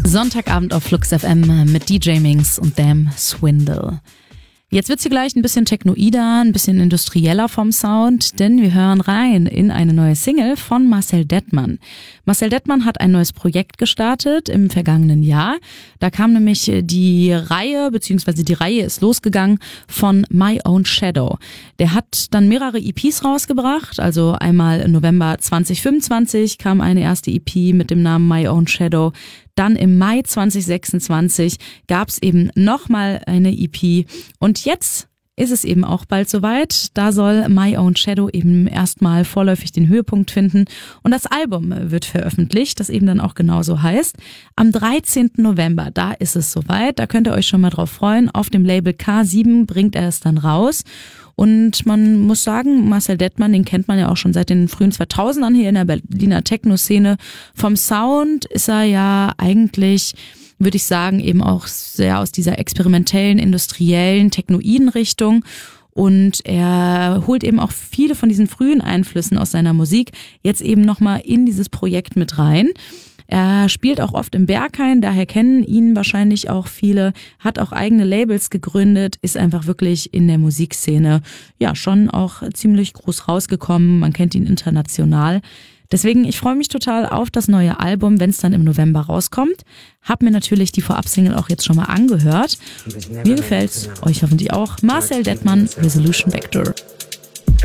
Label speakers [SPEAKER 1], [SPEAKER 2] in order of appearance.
[SPEAKER 1] Sonntagabend auf Flux FM mit DJ Minx und Damn Swindle. Jetzt wird's hier gleich ein bisschen technoider, ein bisschen industrieller vom Sound, denn wir hören rein in eine neue Single von Marcel Dettmann. Marcel Dettmann hat ein neues Projekt gestartet im vergangenen Jahr. Da kam nämlich die Reihe ist losgegangen von My Own Shadow. Der hat dann mehrere EPs rausgebracht, also einmal im November 2025 kam eine erste EP mit dem Namen My Own Shadow. Dann im Mai 2026 gab's eben nochmal eine EP und jetzt ist es eben auch bald soweit. Da soll My Own Shadow eben erstmal vorläufig den Höhepunkt finden und das Album wird veröffentlicht, das eben dann auch genauso heißt. Am 13. November, da ist es soweit, da könnt ihr euch schon mal drauf freuen. Auf dem Label K7 bringt er es dann raus. Und man muss sagen, Marcel Dettmann, den kennt man ja auch schon seit den frühen 2000ern hier in der Berliner Techno-Szene. Vom Sound ist er ja eigentlich, würde ich sagen, eben auch sehr aus dieser experimentellen, industriellen, technoiden Richtung. Und er holt eben auch viele von diesen frühen Einflüssen aus seiner Musik jetzt eben nochmal in dieses Projekt mit rein. Er spielt auch oft im Berghain, daher kennen ihn wahrscheinlich auch viele, hat auch eigene Labels gegründet, ist einfach wirklich in der Musikszene ja schon auch ziemlich groß rausgekommen, man kennt ihn international. Deswegen, ich freue mich total auf das neue Album, wenn es dann im November rauskommt. Hab mir natürlich die Vorab-Single auch jetzt schon mal angehört. Mir gefällt's, euch hoffentlich auch. Marcel Dettmann, Resolution Vector.